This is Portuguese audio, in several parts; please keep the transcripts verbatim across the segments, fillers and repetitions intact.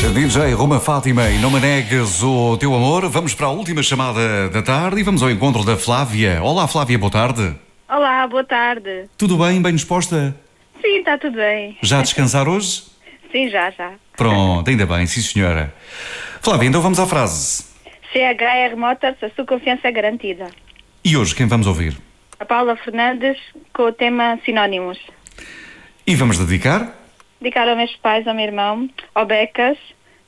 D J Roma Fátima e Não Me Negues o Teu Amor. Vamos para a última chamada da tarde e vamos ao encontro da Flávia. Olá, Flávia, boa tarde. Olá, boa tarde. Tudo bem? Bem disposta? Sim, está tudo bem. Já a descansar hoje? Sim, já, já. Pronto, ainda bem, sim senhora. Flávia, então vamos à frase. C H R Motors, a sua confiança é garantida. E hoje quem vamos ouvir? A Paula Fernandes com o tema Sinónimos. E vamos dedicar? Dedicar aos meus pais, ao meu irmão, ao Becas,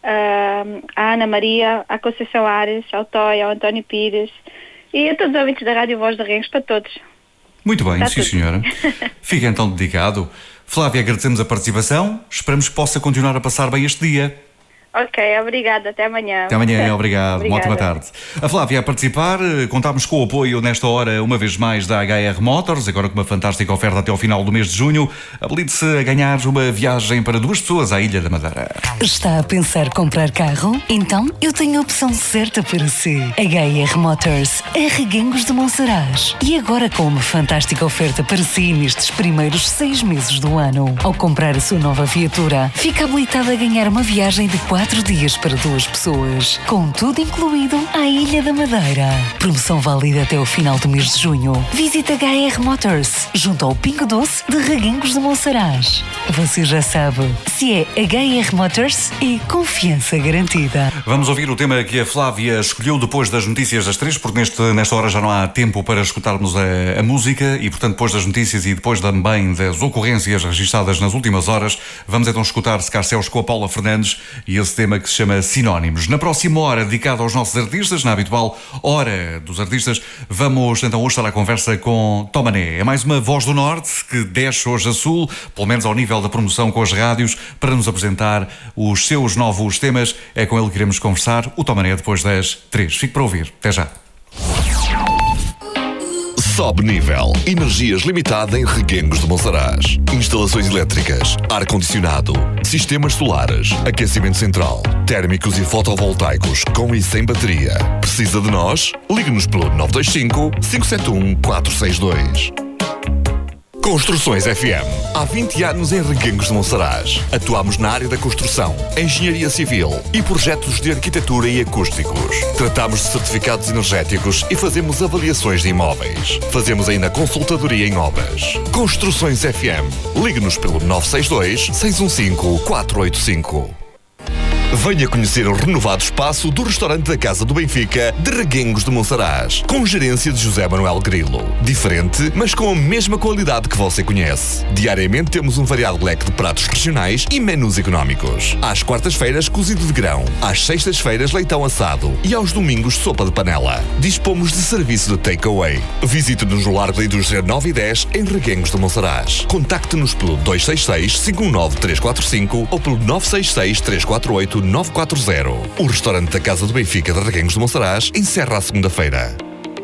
uh, à Ana Maria, à Conceição Ares, ao Toy, ao António Pires e a todos os ouvintes da Rádio Voz de Rengues, para todos. Muito bem, Está sim tudo. senhora. Fica então dedicado. Flávia, agradecemos a participação. Esperamos que possa continuar a passar bem este dia. Ok, obrigada. Até amanhã. Até amanhã, obrigado. Uma ótima Obrigada. tarde. A Flávia a participar, contámos com o apoio nesta hora, uma vez mais, da H R Motors, agora com uma fantástica oferta até ao final do mês de junho. Habilite-se a ganhar uma viagem para duas pessoas à Ilha da Madeira. Está a pensar comprar carro? Então eu tenho a opção certa para si. H R Motors, em Reguengos de Monsaraz. E agora com uma fantástica oferta para si nestes primeiros seis meses do ano. Ao comprar a sua nova viatura, fica habilitado a ganhar uma viagem de quatro dias para duas pessoas, com tudo incluído à Ilha da Madeira. Promoção válida até o final do mês de junho. Visite H R Motors, junto ao Pingo Doce de Reguengos de Monsaraz. Você já sabe, se é H R Motors, é confiança garantida. Vamos ouvir o tema que a Flávia escolheu depois das notícias das três, porque neste, nesta hora já não há tempo para escutarmos a, a música e, portanto, depois das notícias e depois também das ocorrências registadas nas últimas horas, vamos então escutar Scarcéus com a Paula Fernandes e esse tema que se chama Sinónimos. Na próxima hora, dedicada aos nossos artistas, na habitual Hora dos Artistas, vamos então hoje estar à conversa com Tomané. É mais uma voz do Norte que desce hoje a Sul, pelo menos ao nível da promoção com as rádios, para nos apresentar os seus novos temas. É com ele que iremos conversar. O Tomané depois das três. Fique para ouvir. Até já. Sobe nível. Energias limitada em Reguengos de Monsaraz. Instalações elétricas, ar-condicionado, sistemas solares, aquecimento central, térmicos e fotovoltaicos com e sem bateria. Precisa de nós? Ligue-nos pelo nove dois cinco, cinco sete um, quatro seis dois. Construções F M. Há vinte anos em Reguengos de Monsaraz. Atuamos na área da construção, engenharia civil e projetos de arquitetura e acústicos. Tratamos de certificados energéticos e fazemos avaliações de imóveis. Fazemos ainda consultadoria em obras. Construções F M. Ligue-nos pelo nove seis dois, seis um cinco, quatro oito cinco. Venha conhecer o renovado espaço do restaurante da Casa do Benfica de Reguengos de Monsaraz, com gerência de José Manuel Grilo. Diferente, mas com a mesma qualidade que você conhece. Diariamente temos um variado leque de pratos regionais e menus económicos. Às quartas-feiras, cozido de grão. Às sextas-feiras, leitão assado. E aos domingos, sopa de panela. Dispomos de serviço de takeaway. Visite-nos no Largo da Indústria nove e dez, em Reguengos de Monsaraz. Contacte-nos pelo dois seis seis, cinco um nove, três quatro cinco ou pelo nove seis seis, três quatro oito, nove quatro zero. O restaurante da Casa do Benfica de Reguengos de Monsaraz encerra à segunda-feira.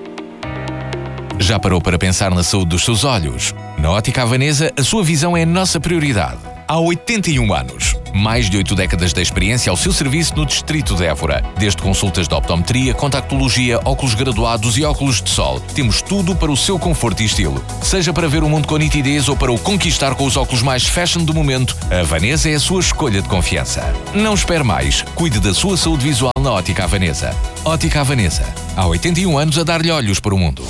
Já parou para pensar na saúde dos seus olhos? Na Ótica Havanesa, a sua visão é a nossa prioridade. Há oitenta e um anos, mais de oito décadas de experiência ao seu serviço no Distrito de Évora. Desde consultas de optometria, contactologia, óculos graduados e óculos de sol. Temos tudo para o seu conforto e estilo. Seja para ver o mundo com nitidez ou para o conquistar com os óculos mais fashion do momento, a Havanesa é a sua escolha de confiança. Não espere mais. Cuide da sua saúde visual na Ótica Havanesa. Ótica Havanesa. Há oitenta e um anos a dar-lhe olhos para o mundo.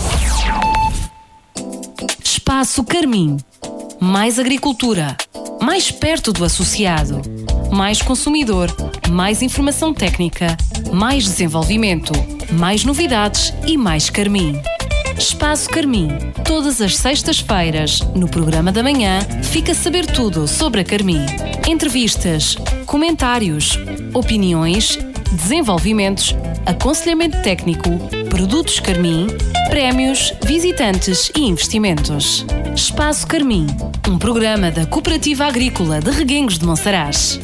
Espaço Carmim. Mais agricultura. Mais perto do associado. Mais consumidor. Mais informação técnica. Mais desenvolvimento. Mais novidades e mais Carmim. Espaço Carmim. Todas as sextas-feiras, no programa da manhã, fica a saber tudo sobre a Carmim. Entrevistas, comentários, opiniões, desenvolvimentos, aconselhamento técnico, produtos Carmim, prémios, visitantes e investimentos. Espaço Carmim, um programa da Cooperativa Agrícola de Reguengos de Monsaraz.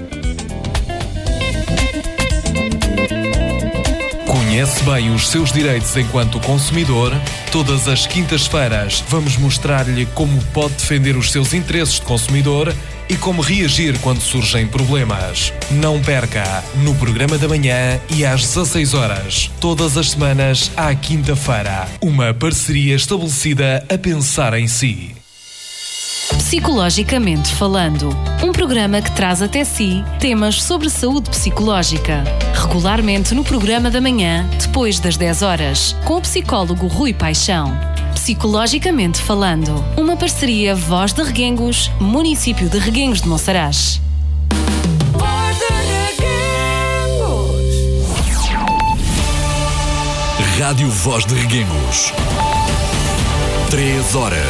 Conhece bem os seus direitos enquanto consumidor? Todas as quintas-feiras vamos mostrar-lhe como pode defender os seus interesses de consumidor e como reagir quando surgem problemas. Não perca, no programa da manhã e às dezasseis horas, todas as semanas à quinta-feira. Uma parceria estabelecida a pensar em si. Psicologicamente Falando, um programa que traz até si temas sobre saúde psicológica. Regularmente no programa da manhã, depois das dez horas, com o psicólogo Rui Paixão. Psicologicamente Falando, uma parceria Voz de Reguengos, município de Reguengos de Monsaraz. Rádio Voz de Reguengos. Três horas.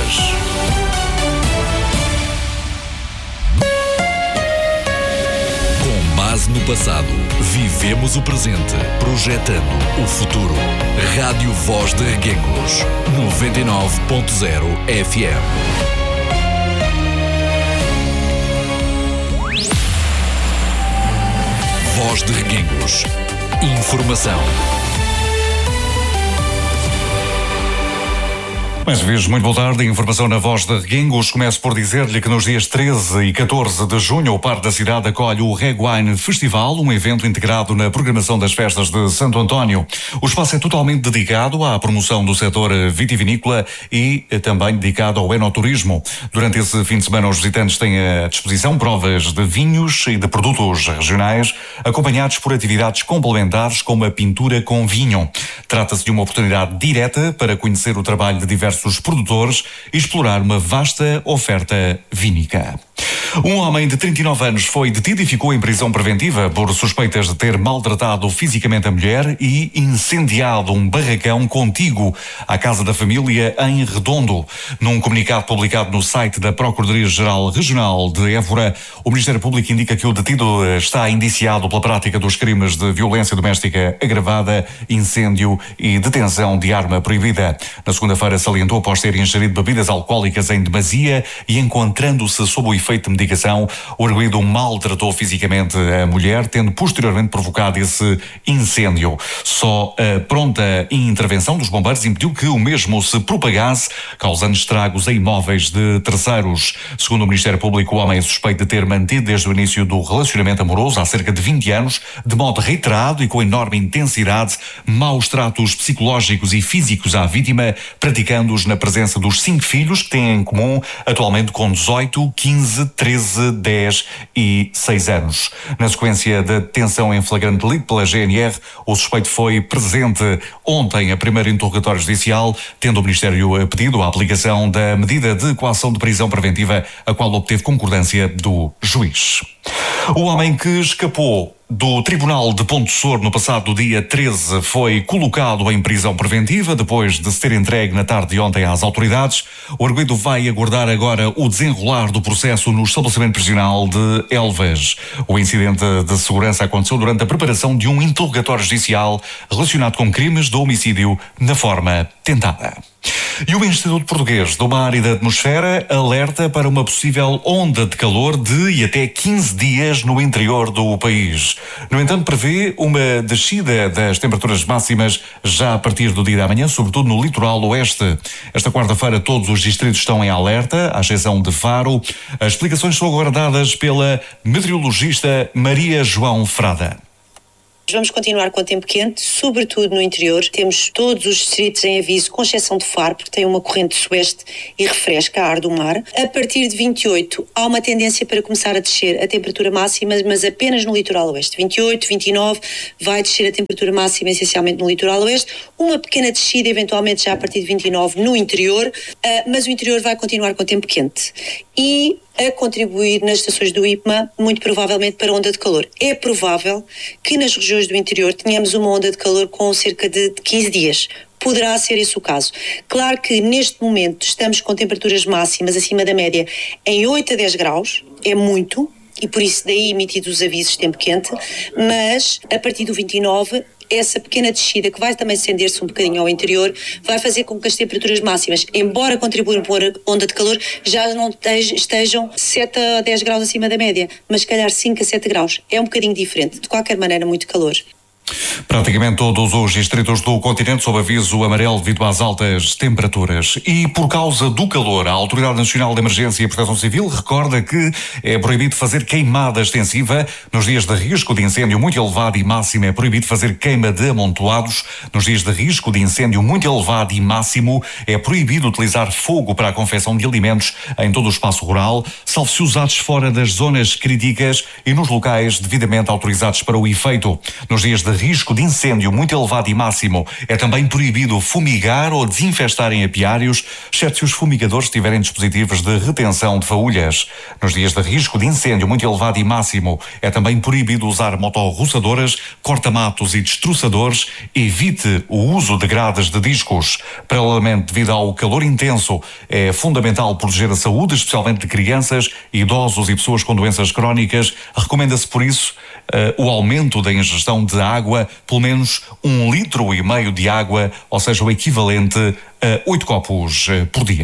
Com base no passado, vivemos o presente, projetando o futuro. Rádio Voz de Reguengos, noventa e nove ponto zero F M. Voz de Reguengos. Informação. Mais uma vez, muito boa tarde. Informação na Voz de Reguengos. Começo por dizer-lhe que nos dias treze e catorze de junho o Parque da Cidade acolhe o Reguine Festival, um evento integrado na programação das festas de Santo António. O espaço é totalmente dedicado à promoção do setor vitivinícola e também dedicado ao enoturismo. Durante esse fim de semana os visitantes têm à disposição provas de vinhos e de produtos regionais, acompanhados por atividades complementares como a pintura com vinho. Trata-se de uma oportunidade direta para conhecer o trabalho de diversos produtores e explorar uma vasta oferta vínica. Um homem de trinta e nove anos foi detido e ficou em prisão preventiva por suspeitas de ter maltratado fisicamente a mulher e incendiado um barracão contíguo à casa da família em Redondo. Num comunicado publicado no site da Procuradoria-Geral Regional de Évora, o Ministério Público indica que o detido está indiciado pela prática dos crimes de violência doméstica agravada, incêndio e detenção de arma proibida. Na segunda-feira salientou após ter ingerido bebidas alcoólicas em demasia e encontrando-se sob o efeito de medicação, o arguido maltratou fisicamente a mulher, tendo posteriormente provocado esse incêndio. Só a pronta intervenção dos bombeiros impediu que o mesmo se propagasse, causando estragos a imóveis de terceiros. Segundo o Ministério Público, o homem é suspeito de ter mantido desde o início do relacionamento amoroso, há cerca de vinte anos, de modo reiterado e com enorme intensidade, maus tratos psicológicos e físicos à vítima, praticando-os na presença dos cinco filhos que têm em comum, atualmente com dezoito, quinze, treze, dez e seis anos. Na sequência da detenção em flagrante delito pela G N R, o suspeito foi presente ontem a primeiro interrogatório judicial, tendo o Ministério pedido a aplicação da medida de coação de prisão preventiva, a qual obteve concordância do juiz. O homem que escapou do Tribunal de Ponte Sor no passado dia treze foi colocado em prisão preventiva depois de se ter entregue na tarde de ontem às autoridades. O arguido vai aguardar agora o desenrolar do processo no estabelecimento prisional de Elvas. O incidente de segurança aconteceu durante a preparação de um interrogatório judicial relacionado com crimes de homicídio na forma tentada. E o Instituto Português do Mar e da Atmosfera alerta para uma possível onda de calor de e até quinze dias no interior do país. No entanto, prevê uma descida das temperaturas máximas já a partir do dia de amanhã, sobretudo no litoral oeste. Esta quarta-feira todos os distritos estão em alerta, à exceção de Faro. As explicações são agora dadas pela meteorologista Maria João Frada. Vamos continuar com o tempo quente, sobretudo no interior. Temos todos os distritos em aviso, com exceção de Faro, porque tem uma corrente sueste e refresca a ar do mar. A partir de vinte e oito, há uma tendência para começar a descer a temperatura máxima, mas apenas no litoral oeste. vinte e oito, vinte e nove, vai descer a temperatura máxima essencialmente no litoral oeste. Uma pequena descida, eventualmente, já a partir de vinte e nove no interior, mas o interior vai continuar com o tempo quente. E a contribuir nas estações do I P M A, muito provavelmente para onda de calor. É provável que nas regiões do interior tenhamos uma onda de calor com cerca de quinze dias. Poderá ser esse o caso. Claro que neste momento estamos com temperaturas máximas acima da média em oito a dez graus, é muito, e por isso daí emitidos os avisos de tempo quente, mas a partir do vinte e nove, essa pequena descida, que vai também estender-se um bocadinho ao interior, vai fazer com que as temperaturas máximas, embora contribuam para a onda de calor, já não estejam sete a dez graus acima da média, mas se calhar cinco a sete graus. É um bocadinho diferente. De qualquer maneira, muito calor. Praticamente todos os distritos do continente sob aviso amarelo devido às altas temperaturas. E por causa do calor, a Autoridade Nacional de Emergência e Proteção Civil recorda que é proibido fazer queimada extensiva nos dias de risco de incêndio muito elevado e máximo. É proibido fazer queima de amontoados nos dias de risco de incêndio muito elevado e máximo. É proibido utilizar fogo para a confecção de alimentos em todo o espaço rural, salvo se usados fora das zonas críticas e nos locais devidamente autorizados para o efeito. Nos dias de risco de incêndio muito elevado e máximo, é também proibido fumigar ou desinfestar em apiários, exceto se os fumigadores tiverem dispositivos de retenção de faúlhas. Nos dias de risco de incêndio muito elevado e máximo, é também proibido usar motorroçadoras, corta-matos e destroçadores. Evite o uso de grades de discos. Paralelamente, devido ao calor intenso, é fundamental proteger a saúde, especialmente de crianças, idosos e pessoas com doenças crónicas. Recomenda-se, por isso, uh, o aumento da ingestão de água, pelo menos um litro e meio de água, ou seja, o equivalente a oito copos por dia.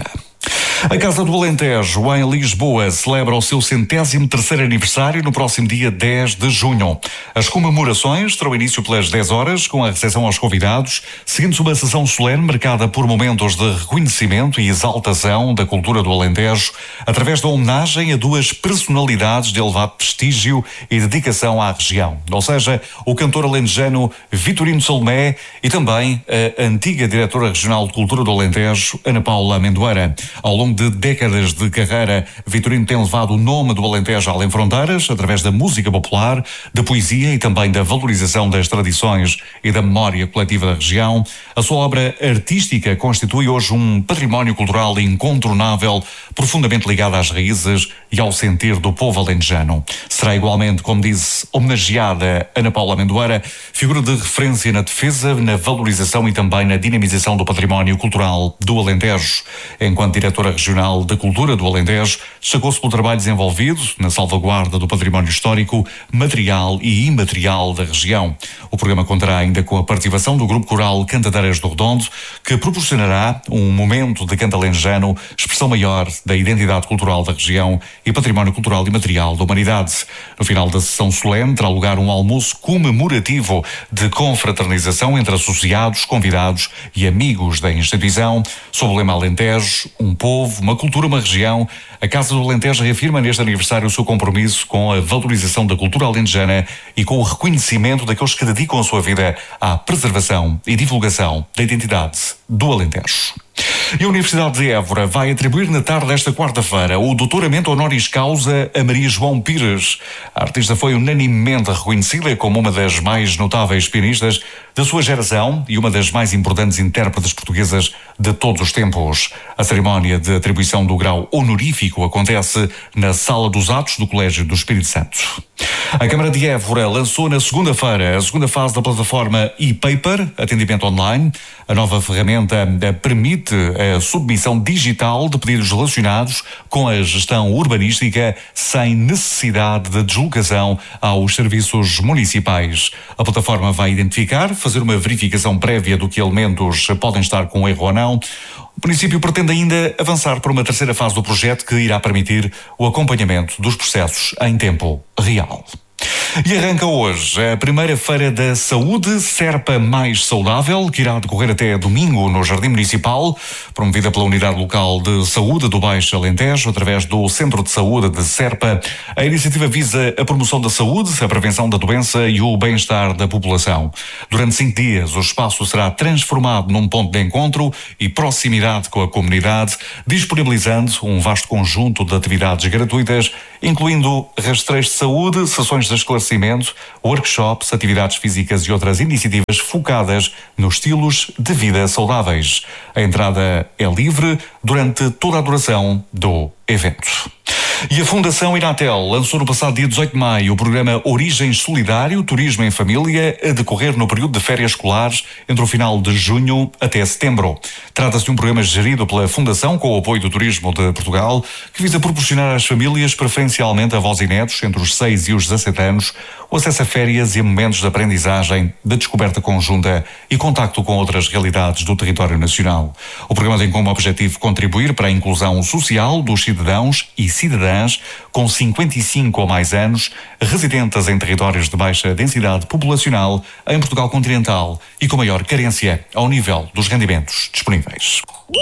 A Casa do Alentejo, em Lisboa, celebra o seu centésimo terceiro aniversário no próximo dia dez de junho. As comemorações terão início pelas dez horas, com a recepção aos convidados, seguindo-se uma sessão solene marcada por momentos de reconhecimento e exaltação da cultura do Alentejo, através da homenagem a duas personalidades de elevado prestígio e dedicação à região. Ou seja, o cantor alentejano Vitorino Salomé e também a antiga diretora regional de cultura do Alentejo, Ana Paula Amendoeira. Ao longo de décadas de carreira, Vitorino tem levado o nome do Alentejo além fronteiras, através da música popular, da poesia e também da valorização das tradições e da memória coletiva da região. A sua obra artística constitui hoje um património cultural incontornável, profundamente ligado às raízes e ao sentir do povo alentejano. Será igualmente, como disse, homenageada Ana Paula Amendoeira, figura de referência na defesa, na valorização e também na dinamização do património cultural do Alentejo. Enquanto diretora regional da cultura do Alentejo, destacou-se pelo trabalho desenvolvido na salvaguarda do património histórico, material e imaterial da região. O programa contará ainda com a participação do grupo coral Cantadeiras do Redondo, que proporcionará um momento de canto alentejano, expressão maior da identidade cultural da região e património cultural e material da humanidade. No final da sessão solene terá lugar um almoço comemorativo de confraternização entre associados, convidados e amigos da instituição, sob o lema Alentejo, um povo, uma cultura, uma região. A Casa do Alentejo reafirma neste aniversário o seu compromisso com a valorização da cultura alentejana e com o reconhecimento daqueles que dedicam a sua vida à preservação e divulgação da identidade do Alentejo. E a Universidade de Évora vai atribuir na tarde desta quarta-feira o doutoramento honoris causa a Maria João Pires. A artista foi unanimemente reconhecida como uma das mais notáveis pianistas da sua geração e uma das mais importantes intérpretes portuguesas de todos os tempos. A cerimónia de atribuição do grau honorífico acontece na Sala dos Atos do Colégio do Espírito Santo. A Câmara de Évora lançou na segunda-feira a segunda fase da plataforma e-Paper, atendimento online. A nova ferramenta permite a submissão digital de pedidos relacionados com a gestão urbanística sem necessidade de deslocação aos serviços municipais. A plataforma vai identificar, fazer uma verificação prévia do que elementos podem estar com erro ou não. O município pretende ainda avançar para uma terceira fase do projeto que irá permitir o acompanhamento dos processos em tempo real. E arranca hoje a primeira Feira da Saúde Serpa Mais Saudável, que irá decorrer até domingo no Jardim Municipal, promovida pela Unidade Local de Saúde do Baixo Alentejo, através do Centro de Saúde de Serpa. A iniciativa visa a promoção da saúde, a prevenção da doença e o bem-estar da população. Durante cinco dias, o espaço será transformado num ponto de encontro e proximidade com a comunidade, disponibilizando um vasto conjunto de atividades gratuitas, incluindo rastreios de saúde, sessões de esclarecimento, workshops, atividades físicas e outras iniciativas focadas nos estilos de vida saudáveis. A entrada é livre durante toda a duração do evento. E a Fundação Inatel lançou no passado dia dezoito de maio o programa Origens Solidário, Turismo em Família, a decorrer no período de férias escolares entre o final de junho até setembro. Trata-se de um programa gerido pela Fundação com o apoio do Turismo de Portugal, que visa proporcionar às famílias, preferencialmente avós e netos, entre os seis e os dezassete anos, o acesso a férias e a momentos de aprendizagem, de descoberta conjunta e contacto com outras realidades do território nacional. O programa tem como objetivo contribuir para a inclusão social dos cidadãos e cidadãs cidadãs com cinquenta e cinco ou mais anos, residentes em territórios de baixa densidade populacional em Portugal continental e com maior carência ao nível dos rendimentos disponíveis.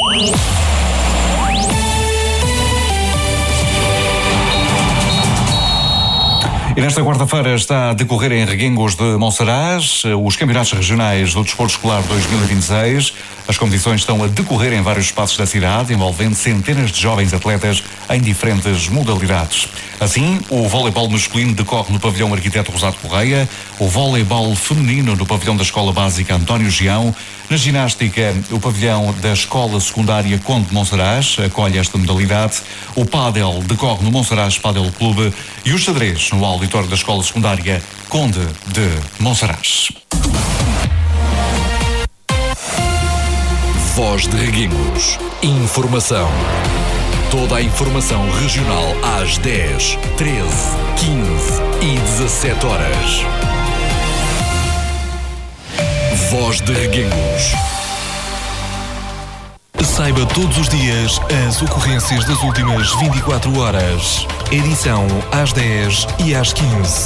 E nesta quarta-feira está a decorrer em Reguengos de Monsaraz os Campeonatos Regionais do Desporto Escolar dois mil e vinte e seis. As competições estão a decorrer em vários espaços da cidade, envolvendo centenas de jovens atletas em diferentes modalidades. Assim, o voleibol masculino decorre no pavilhão Arquiteto Rosado Correia, o voleibol feminino no pavilhão da Escola Básica António Gião. Na ginástica, o pavilhão da Escola Secundária Conde de Monsaraz acolhe esta modalidade. O pádel decorre no Monsaraz Pádel Clube e o xadrez no auditório da Escola Secundária Conde de Monsaraz. Voz de Reguengos. Informação. Toda a informação regional às dez, treze, quinze e dezassete horas. Voz de Reguengos. Saiba todos os dias as ocorrências das últimas vinte e quatro horas. Edição às dez e às quinze.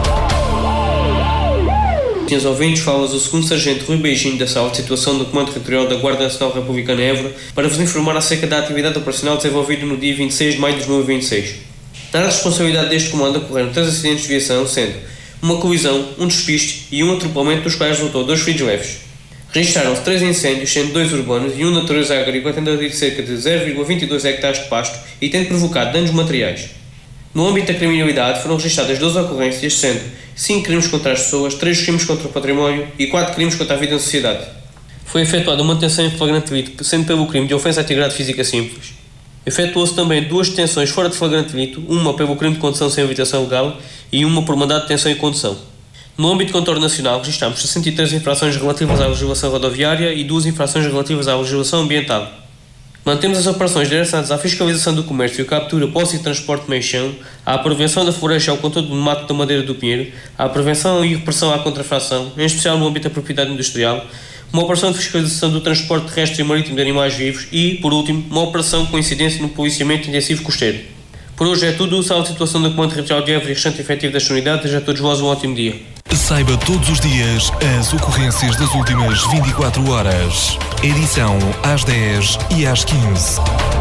Senhores ouvintes, fala-vos o segundo Sargento Rui Beijinho da Sala de Situação do Comando Territorial da Guarda Nacional Republicana Évora para vos informar acerca da atividade operacional desenvolvida no dia vinte e seis de maio de dois mil e vinte e seis. Na responsabilidade deste comando ocorreram três acidentes de viação, sendo uma colisão, um despiste e um atropelamento dos quais resultou dois feridos leves. Registaram-se três incêndios, sendo dois urbanos e um de natureza agrícola, tendo ardido cerca de zero vírgula vinte e dois hectares de pasto e tendo provocado danos materiais. No âmbito da criminalidade foram registradas doze ocorrências, sendo cinco crimes contra as pessoas, três crimes contra o património e quatro crimes contra a vida na sociedade. Foi efetuada uma detenção em flagrante delito, sendo pelo crime de ofensa à integridade física simples. Efetuou-se também duas detenções fora de flagrante delito, uma pelo crime de condução sem habilitação legal e uma por mandado de detenção e condução. No âmbito do contorno nacional, registramos sessenta e três infrações relativas à legislação rodoviária e duas infrações relativas à legislação ambiental. Mantemos as operações direcionadas à fiscalização do comércio, captura, posse e transporte de meio-chão, à prevenção da floresta e ao controle do mato da madeira do pinheiro, à prevenção e repressão à contrafação, em especial no âmbito da propriedade industrial, uma operação de fiscalização do transporte terrestre e marítimo de animais vivos e, por último, uma operação com incidência no policiamento intensivo costeiro. Por hoje é tudo. Sala de Situação do Comando Territorial de Évora e restante efetivo desta unidade. Desejo a todos vós um ótimo dia. Saiba todos os dias as ocorrências das últimas vinte e quatro horas. Edição às dez e às quinze.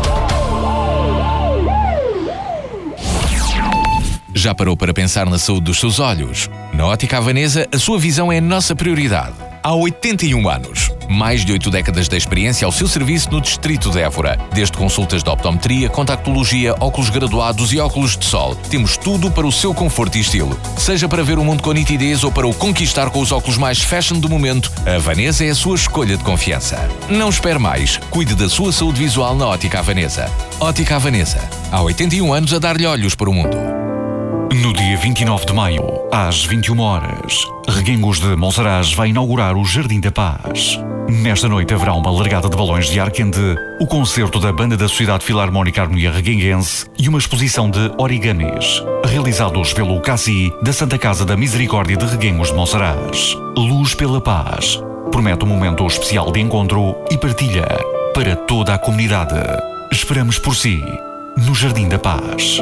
Já parou para pensar na saúde dos seus olhos? Na Ótica Havanesa, a sua visão é a nossa prioridade. Há oitenta e um anos, mais de oito décadas de experiência ao seu serviço no Distrito de Évora. Desde consultas de optometria, contactologia, óculos graduados e óculos de sol, temos tudo para o seu conforto e estilo. Seja para ver o mundo com nitidez ou para o conquistar com os óculos mais fashion do momento, a Havanesa é a sua escolha de confiança. Não espere mais, cuide da sua saúde visual na Ótica Havanesa. Ótica Havanesa, há oitenta e um anos a dar-lhe olhos para o mundo. No dia vinte e nove de maio, às vinte e uma horas, Reguengos de Monsaraz vai inaugurar o Jardim da Paz. Nesta noite haverá uma largada de balões de ar quente, o concerto da Banda da Sociedade Filarmónica Harmonia Reguenguense e uma exposição de origamis, realizados pelo Cassi da Santa Casa da Misericórdia de Reguengos de Monsaraz. Luz pela Paz promete um momento especial de encontro e partilha para toda a comunidade. Esperamos por si, no Jardim da Paz.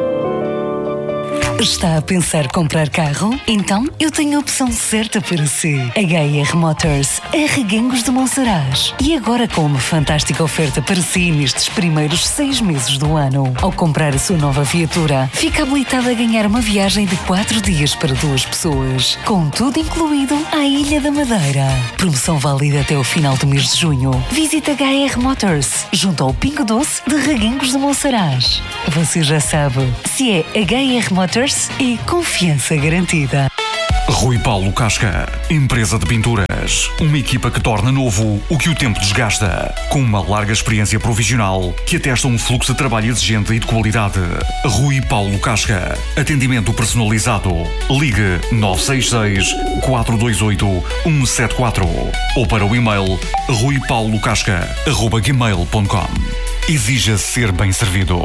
Está a pensar comprar carro? Então eu tenho a opção certa para si. H R Motors, a Reguengos de Monsaraz. E agora com uma fantástica oferta para si nestes primeiros seis meses do ano. Ao comprar a sua nova viatura, fica habilitado a ganhar uma viagem de quatro dias para duas pessoas, com tudo incluído à Ilha da Madeira. Promoção válida até o final do mês de junho. Visite H R Motors, junto ao Pingo Doce de Reguengos de Monsaraz. Você já sabe, se é H R Motors, e confiança garantida. Rui Paulo Casca, empresa de pinturas. Uma equipa que torna novo o que o tempo desgasta. Com uma larga experiência profissional que atesta um fluxo de trabalho exigente e de qualidade. Rui Paulo Casca. Atendimento personalizado. Ligue nove seis seis, quatro dois oito, um sete quatro ou para o e-mail rui paulo casca arroba gmail ponto com. Exija ser bem servido.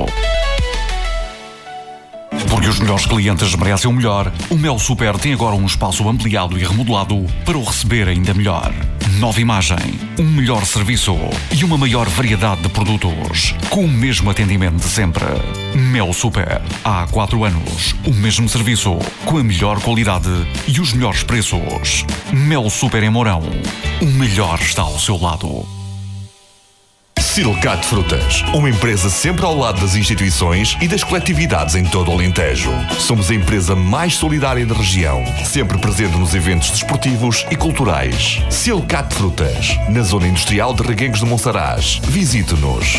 Porque os melhores clientes merecem o melhor, o Mel Super tem agora um espaço ampliado e remodelado para o receber ainda melhor. nova imagem, um melhor serviço e uma maior variedade de produtos, com o mesmo atendimento de sempre. Mel Super. Há quatro anos, o mesmo serviço, com a melhor qualidade e os melhores preços. Mel Super em Mourão. O melhor está ao seu lado. Silcat Frutas, uma empresa sempre ao lado das instituições e das coletividades em todo o Alentejo. Somos a empresa mais solidária da região, sempre presente nos eventos desportivos e culturais. Silcat Frutas, na zona industrial de Reguengos de Monsaraz. Visite-nos.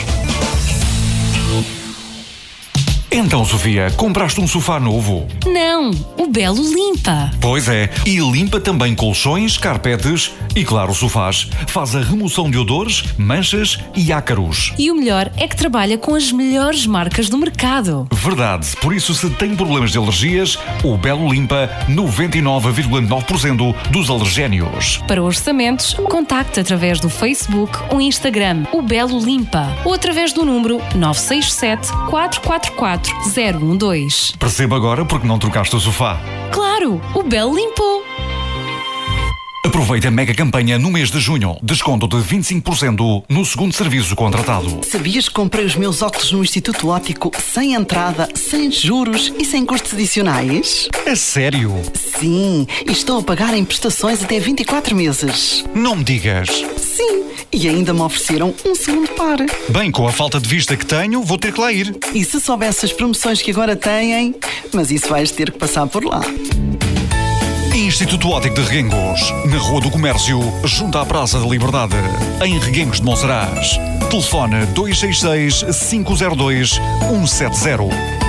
Então, Sofia, compraste um sofá novo? Não, o Belo limpa. Pois é, e limpa também colchões, carpetes e, claro, sofás. Faz a remoção de odores, manchas e ácaros. E o melhor é que trabalha com as melhores marcas do mercado. Verdade, por isso se tem problemas de alergias, o Belo limpa noventa e nove vírgula nove por cento dos alergénios. Para orçamentos, contacte através do Facebook ou Instagram, o Belo Limpa, ou através do número nove seis sete, quatro quatro quatro, zero um dois. Perceba agora porque não trocaste o sofá. Claro, o Belo limpou. Aproveita a mega campanha no mês de junho. Desconto de vinte e cinco por cento no segundo serviço contratado. Sabias que comprei os meus óculos no Instituto Óptico sem entrada, sem juros e sem custos adicionais? É sério? Sim, e estou a pagar em prestações até vinte e quatro meses. Não me digas. Sim, e ainda me ofereceram um segundo par. Bem, com a falta de vista que tenho, vou ter que lá ir. E se soubesse as promoções que agora têm, mas isso vais ter que passar por lá. Instituto Óptico de Reguengos, na Rua do Comércio, junto à Praça da Liberdade, em Reguengos de Monsaraz. Telefone dois seis seis, cinco zero dois, um sete zero.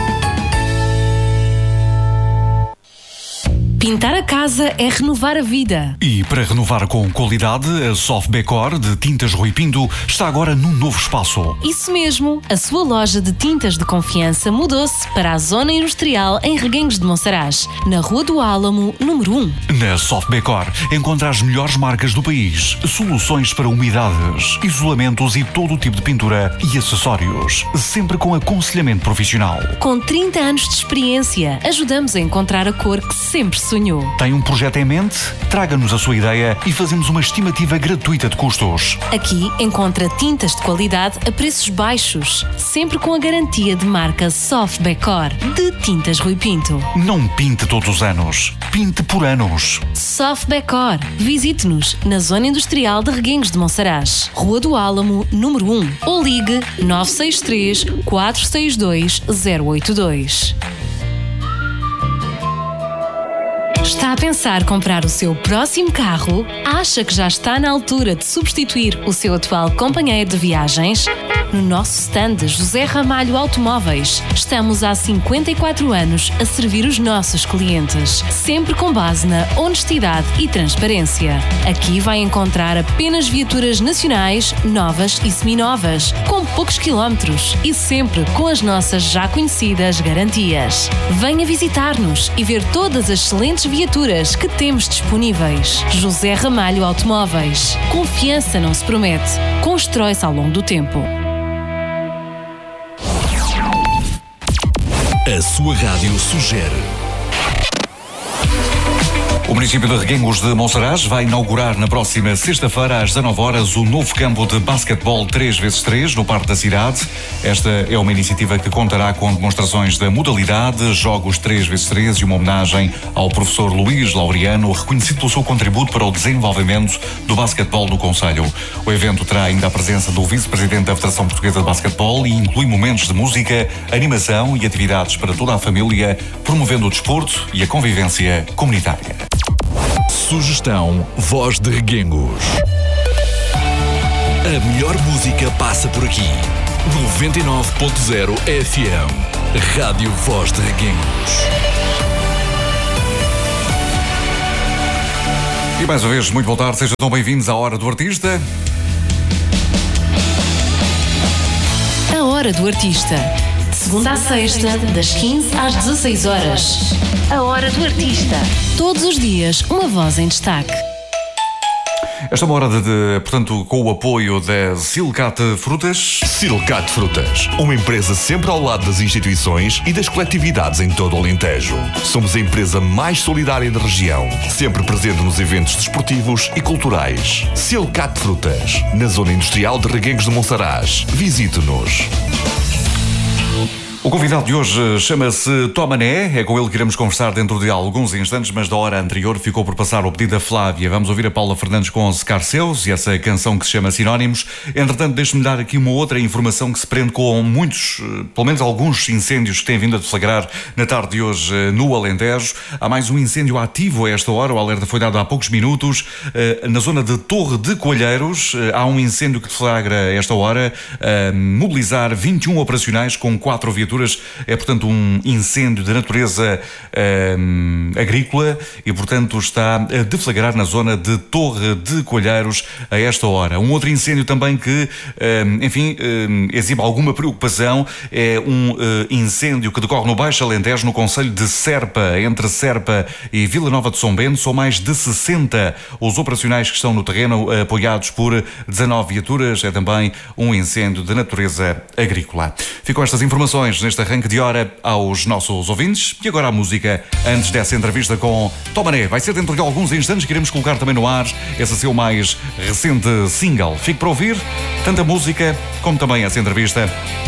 Pintar a casa é renovar a vida. E para renovar com qualidade, a Soft Decor de Tintas Rui Pinto está agora num novo espaço. Isso mesmo, a sua loja de tintas de confiança mudou-se para a zona industrial em Reguengos de Monsaraz, na Rua do Álamo, número um. Na Soft Decor encontra as melhores marcas do país, soluções para umidades, isolamentos e todo o tipo de pintura e acessórios, sempre com aconselhamento profissional. Com trinta anos de experiência, ajudamos a encontrar a cor que sempre sonhou. Tem um projeto em mente? Traga-nos a sua ideia e fazemos uma estimativa gratuita de custos. Aqui encontra tintas de qualidade a preços baixos, sempre com a garantia de marca Soft Decor de Tintas Rui Pinto. Não pinte todos os anos, pinte por anos. Soft Decor. Visite-nos na Zona Industrial de Reguengos de Monsaraz, Rua do Álamo, número um, ou ligue nove seis três, quatro seis dois, zero oito dois. Está a pensar comprar o seu próximo carro? Acha que já está na altura de substituir o seu atual companheiro de viagens? No nosso stand José Ramalho Automóveis, estamos há cinquenta e quatro anos a servir os nossos clientes, sempre com base na honestidade e transparência. Aqui vai encontrar apenas viaturas nacionais, novas e seminovas, com poucos quilómetros e sempre com as nossas já conhecidas garantias. Venha visitar-nos e ver todas as excelentes viaturas que temos disponíveis. José Ramalho Automóveis. Confiança não se promete, constrói-se ao longo do tempo. A sua rádio sugere. O município de Reguengos de Monsaraz vai inaugurar na próxima sexta-feira às dezanove horas o novo campo de basquetebol três por três no Parque da Cidade. Esta é uma iniciativa que contará com demonstrações da modalidade, jogos três por três e uma homenagem ao professor Luís Laureano, reconhecido pelo seu contributo para o desenvolvimento do basquetebol no concelho. O evento terá ainda a presença do vice-presidente da Federação Portuguesa de Basquetebol e inclui momentos de música, animação e atividades para toda a família, promovendo o desporto e a convivência comunitária. Sugestão Voz de Reguengos. A melhor música passa por aqui. noventa e nove ponto zero F M. Rádio Voz de Reguengos. E mais uma vez, muito boa tarde, sejam tão bem-vindos à Hora do Artista. A Hora do Artista. De segunda à sexta, das quinze às dezasseis horas. A Hora do Artista. Todos os dias, uma voz em destaque. Esta é uma hora de, de, portanto, com o apoio da Silcat Frutas. Silcat Frutas, uma empresa sempre ao lado das instituições e das coletividades em todo o Alentejo. Somos a empresa mais solidária da região, sempre presente nos eventos desportivos e culturais. Silcat Frutas, na zona industrial de Reguengos de Monsaraz. Visite-nos. O convidado de hoje chama-se Tomané, é com ele que iremos conversar dentro de alguns instantes, mas da hora anterior ficou por passar o pedido da Flávia. Vamos ouvir a Paula Fernandes com Scarceus e essa canção que se chama Sinónimos. Entretanto, deixe-me dar aqui uma outra informação que se prende com muitos, pelo menos alguns incêndios que têm vindo a deflagrar na tarde de hoje no Alentejo. Há mais um incêndio ativo a esta hora, o alerta foi dado há poucos minutos. Na zona de Torre de Coelheiros há um incêndio que deflagra a esta hora, a mobilizar vinte e um operacionais com quatro viaturas. É, portanto, um incêndio de natureza hum, agrícola e, portanto, está a deflagrar na zona de Torre de Coelheiros a esta hora. Um outro incêndio também que, hum, enfim, hum, exibe alguma preocupação é um uh, incêndio que decorre no Baixo Alentejo, no concelho de Serpa, entre Serpa e Vila Nova de São Bento. São mais de sessenta os operacionais que estão no terreno, apoiados por dezanove viaturas. É também um incêndio de natureza agrícola. Ficam estas informações neste arranque de hora aos nossos ouvintes. E agora a música, antes dessa entrevista com Tomané. Vai ser dentro de alguns instantes que iremos colocar também no ar esse seu mais recente single. Fique para ouvir tanto a música como também essa entrevista